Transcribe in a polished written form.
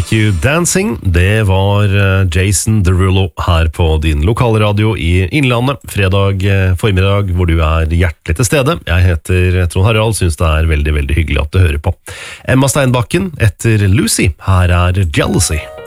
Make You Dancing. Det var Jason Derulo her på din lokalradio i Innlandet. Fredag formiddag hvor du hjertelig til stede. Jeg heter Trond Harald, synes det veldig, veldig hyggelig at du hører på. Emma Steinbakken etter Lucy. Her Jealousy.